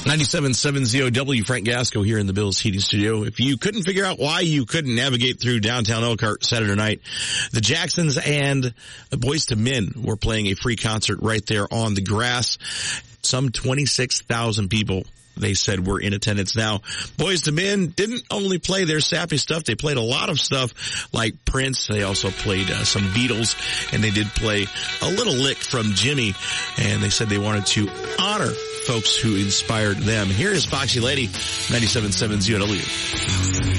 97.7 ZOW, Frank Gasco here in the Bills Heating Studio. If you couldn't figure out why you couldn't navigate through downtown Elkhart Saturday night, the Jacksons and the Boyz II Men were playing a free concert right there on the grass. Some 26,000 people, they said, were in attendance. Now, Boyz II Men didn't only play their sappy stuff. They played a lot of stuff like Prince. They also played some Beatles, and they did play a little lick from Jimmy, and they said they wanted to honor folks who inspired them. Here is Foxy Lady, 97.7 ZOW.